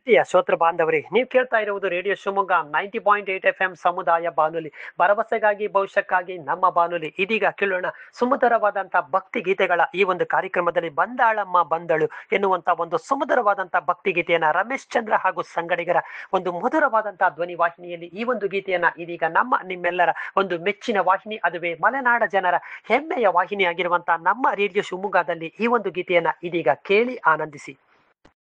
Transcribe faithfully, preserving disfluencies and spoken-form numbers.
ಪ್ರಿಯ ಶ್ರೋತೃ ಬಾಂಧವರೇ, ನೀವು ಕೇಳ್ತಾ ಇರುವುದು radio Shivamogga ninety point eight F M ಸಮುದಾಯ ಬಾನುಲಿ, ಭರವಸೆಗಾಗಿ ಭವಿಷ್ಯಕ್ಕಾಗಿ ನಮ್ಮ ಬಾನುಲಿ. ಇದೀಗ ಕೇಳೋಣ ಸುಮಧುರವಾದಂತಹ ಭಕ್ತಿ ಗೀತೆಗಳ ಈ ಒಂದು ಕಾರ್ಯಕ್ರಮದಲ್ಲಿ ಬಂದಾಳಮ್ಮ ಬಂದಳು ಎನ್ನುವಂತ ಒಂದು ಸುಮಧುರವಾದಂತಹ ಭಕ್ತಿ ಗೀತೆಯನ್ನ ರಮೇಶ್ ಚಂದ್ರ ಹಾಗೂ ಸಂಗಡಿಗರ ಒಂದು ಮಧುರವಾದಂತಹ ಧ್ವನಿ ವಾಹಿನಿಯಲ್ಲಿ ಈ ಒಂದು ಗೀತೆಯನ್ನ ಇದೀಗ ನಮ್ಮ ನಿಮ್ಮೆಲ್ಲರ ಒಂದು ಮೆಚ್ಚಿನ ವಾಹಿನಿ, ಅದುವೇ ಮಲೆನಾಡ ಜನರ ಹೆಮ್ಮೆಯ ವಾಹಿನಿ ಆಗಿರುವಂತಹ ನಮ್ಮ ರೇಡಿಯೋ ಶಿವಮೊಗ್ಗದಲ್ಲಿ ಈ ಒಂದು ಗೀತೆಯನ್ನ ಇದೀಗ ಕೇಳಿ ಆನಂದಿಸಿ.